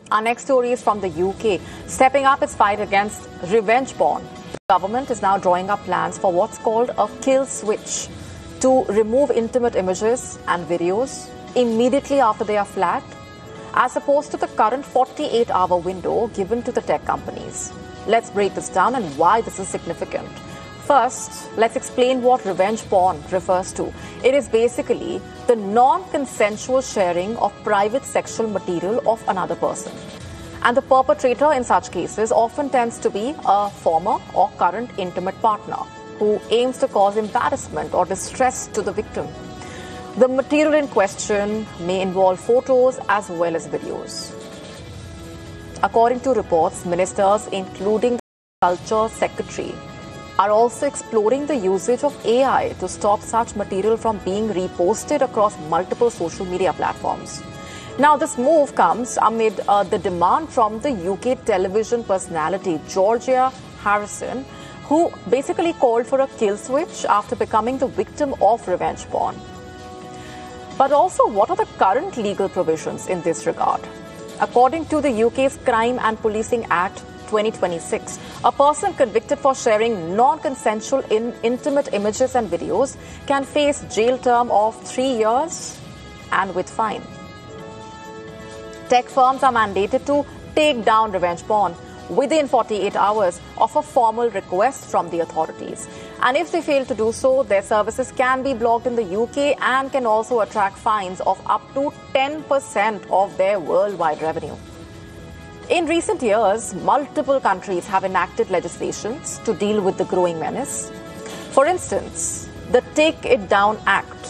Our next story is from the UK, stepping up its fight against revenge porn. The government is now drawing up plans for what's called a kill switch to remove intimate images and videos immediately after they are flagged, as opposed to the current 48-hour window given to the tech companies. Let's break this down and why this is significant. First, let's explain what revenge porn refers to. It is basically the non-consensual sharing of private sexual material of another person. And the perpetrator in such cases often tends to be a former or current intimate partner who aims to cause embarrassment or distress to the victim. The material in question may involve photos as well as videos. According to reports, ministers, including the Culture Secretary, are also exploring the usage of AI to stop such material from being reposted across multiple social media platforms. Now, this move comes amid the demand from the UK television personality Georgia Harrison, who basically called for a kill switch after becoming the victim of revenge porn. But also, what are the current legal provisions in this regard? According to the UK's Crime and Policing Act 2026, a person convicted for sharing non-consensual intimate images and videos can face jail term of 3 years and with fine. Tech firms are mandated to take down revenge porn within 48 hours of a formal request from the authorities. And if they fail to do so, their services can be blocked in the UK and can also attract fines of up to 10% of their worldwide revenue. In recent years, multiple countries have enacted legislations to deal with the growing menace. For instance, the Take It Down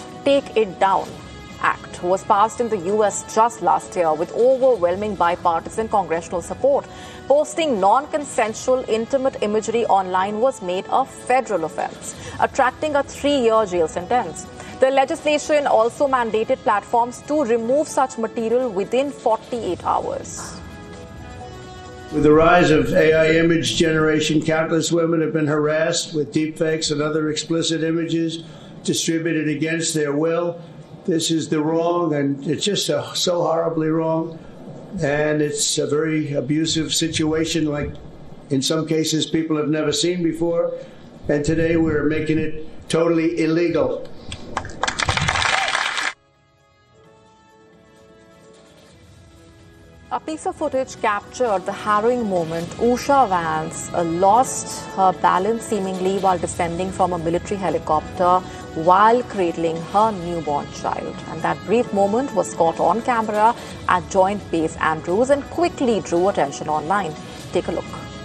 Act was passed in the US just last year with overwhelming bipartisan congressional support. Posting non-consensual intimate imagery online was made a federal offense, attracting a 3-year jail sentence. The legislation also mandated platforms to remove such material within 48 hours. With the rise of AI image generation, countless women have been harassed with deepfakes and other explicit images distributed against their will. This is the wrong, and it's just so horribly wrong. And it's a very abusive situation, like in some cases people have never seen before. And today we're making it totally illegal. A piece of footage captured the harrowing moment Usha Vance lost her balance seemingly while descending from a military helicopter while cradling her newborn child. And that brief moment was caught on camera at Joint Base Andrews and quickly drew attention online. Take a look.